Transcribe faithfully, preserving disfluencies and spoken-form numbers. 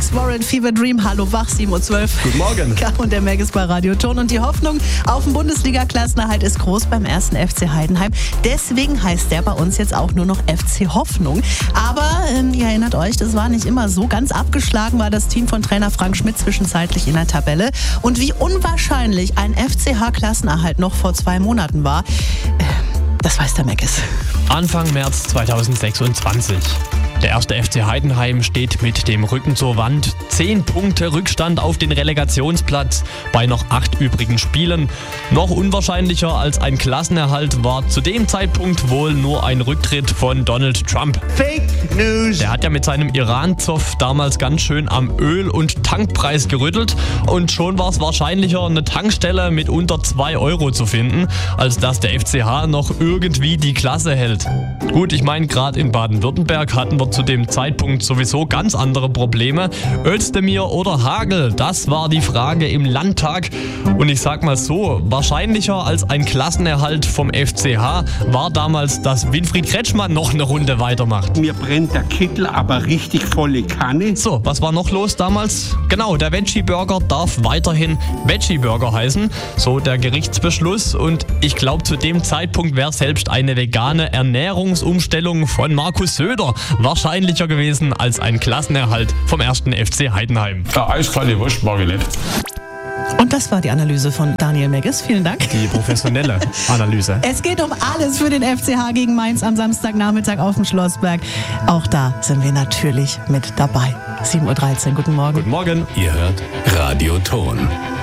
Alex Warren, Fever Dream, hallo wach, sieben Uhr zwölf. Guten Morgen. Und der Meg ist bei Radio Ton. Und die Hoffnung auf den Bundesliga-Klassenerhalt ist groß beim ersten F C Heidenheim. Deswegen heißt der bei uns jetzt auch nur noch F C Hoffnung. Aber ähm, ihr erinnert euch, das war nicht immer so. Ganz abgeschlagen war das Team von Trainer Frank Schmidt zwischenzeitlich in der Tabelle. Und wie unwahrscheinlich ein F C H-Klassenerhalt noch vor zwei Monaten war, äh, das weiß der Meckes. Anfang März zweitausendsechsundzwanzig. Der erste F C Heidenheim steht mit dem Rücken zur Wand. Zehn Punkte Rückstand auf den Relegationsplatz bei noch acht übrigen Spielen. Noch unwahrscheinlicher als ein Klassenerhalt war zu dem Zeitpunkt wohl nur ein Rücktritt von Donald Trump. Fake News! Der hat ja mit seinem Iran-Zoff damals ganz schön am Öl- und Tankpreis gerüttelt. Und schon war es wahrscheinlicher, eine Tankstelle mit unter zwei Euro zu finden, als dass der F C H noch irgendwie die Klasse hält. Gut, ich meine, gerade in Baden-Württemberg hatten wir zu dem Zeitpunkt sowieso ganz andere Probleme. Özdemir oder Hagel, das war die Frage im Landtag. Und ich sag mal so, wahrscheinlicher als ein Klassenerhalt vom F C H war damals, dass Winfried Kretschmann noch eine Runde weitermacht. Mir brennt der Kittel aber richtig volle Kanne. So, was war noch los damals? Genau, der Veggie-Burger darf weiterhin Veggie-Burger heißen. So der Gerichtsbeschluss. Und ich glaube, zu dem Zeitpunkt wäre selbst eine vegane Ernährungsumstellung von Markus Söder wahrscheinlicher gewesen als ein Klassenerhalt vom ersten F C Heidenheim. Ja, eiskalte Wurst mag ich nicht. Und das war die Analyse von Daniel Megges. Vielen Dank. Die professionelle Analyse. Es geht um alles für den F C H gegen Mainz am Samstagnachmittag auf dem Schlossberg. Auch da sind wir natürlich mit dabei. sieben Uhr dreizehn. Guten Morgen. Guten Morgen. Ihr hört Radio Ton.